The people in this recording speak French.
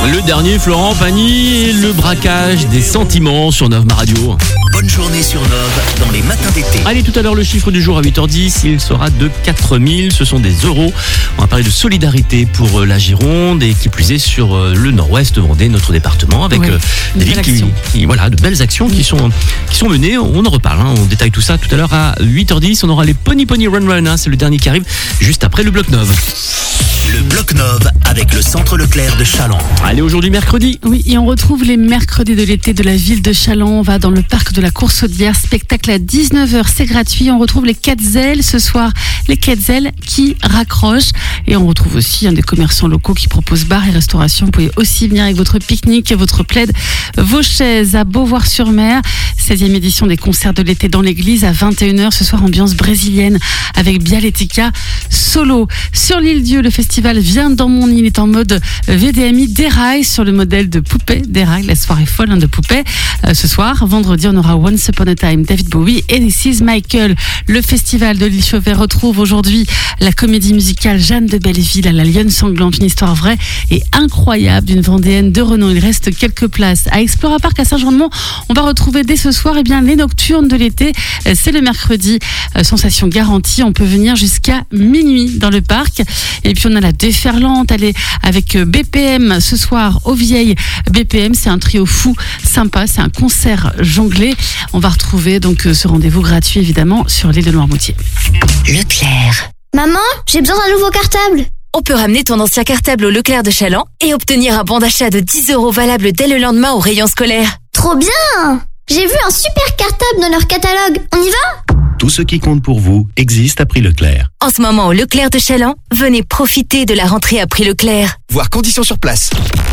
Le dernier, Florent Pagny, et le braquage des sentiments sur Neuve Radio. Bonne journée sur Neuve dans les matins d'été. Allez, tout à l'heure, le chiffre du jour à 8h10, il sera de 4000. Ce sont des euros. On va parler de solidarité pour la Gironde et qui plus est sur le nord-ouest Vendée, notre département, avec des villes de belles actions qui sont menées. On en reparle, on détaille tout ça tout à l'heure à 8h10. On aura les Pony Run Run, c'est le dernier qui arrive juste après le Bloc Neuve. Le Bloc Neuve avec le Centre Leclerc de Challans. Allez, aujourd'hui mercredi. Oui, et on retrouve les mercredis de l'été de la ville de Challans. On va dans le parc de la Course-Audière. Spectacle à 19h, c'est gratuit. On retrouve les Quetzels ce soir. Les Quetzels qui raccrochent. Et on retrouve aussi des commerçants locaux qui proposent bar et restauration. Vous pouvez aussi venir avec votre pique-nique, votre plaid, vos chaises à Beauvoir-sur-Mer. 16e édition des concerts de l'été dans l'église à 21h. Ce soir, ambiance brésilienne avec Bialetica solo. Sur l'île Dieu, le festival Viens dans mon île est en mode VDMI déraille sur le modèle de Poupée déraille, la soirée folle de Poupée. Ce soir, vendredi, on aura Once Upon a Time, David Bowie et This Is Michael. Le festival de l'île Chauvet retrouve aujourd'hui la comédie musicale Jeanne de Belleville à la Lionne Sanglante, une histoire vraie et incroyable d'une Vendéenne de renom. Il reste quelques places à Explora Park à Saint-Jean-de-Mont. On va retrouver dès ce soir les nocturnes de l'été. C'est le mercredi, sensation garantie. On peut venir jusqu'à minuit dans le parc. Et puis on a la déferlante, elle est avec BPM ce soir aux Vieilles. BPM, c'est un trio fou, sympa, c'est un concert jonglé. On va retrouver donc ce rendez-vous gratuit évidemment sur l'île de Noirmoutier. Leclerc. Maman, j'ai besoin d'un nouveau cartable. On peut ramener ton ancien cartable au Leclerc de Challans et obtenir un bon d'achat de 10 € valable dès le lendemain au rayon scolaire. Trop bien! J'ai vu un super cartable dans leur catalogue. On y va? Tout ce qui compte pour vous existe à prix Leclerc. En ce moment au Leclerc de Challans, venez profiter de la rentrée à prix Leclerc. Voir conditions sur place.